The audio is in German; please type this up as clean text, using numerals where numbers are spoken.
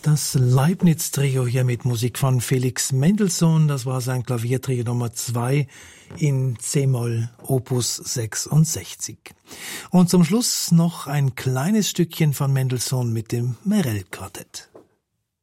Das Leibniz-Trio hier mit Musik von Felix Mendelssohn, das war sein Klaviertrio Nummer 2 in C-Moll, Opus 66. Und zum Schluss noch ein kleines Stückchen von Mendelssohn mit dem Merell-Quartett.